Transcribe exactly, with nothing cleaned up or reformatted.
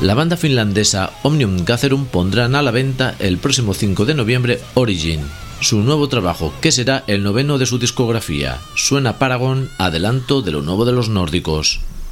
La banda finlandesa Omnium Gatherum pondrán a la venta el próximo cinco de noviembre Origin, su nuevo trabajo, que será el noveno de su discografía. Suena Paragon, adelanto de lo nuevo de los nórdicos.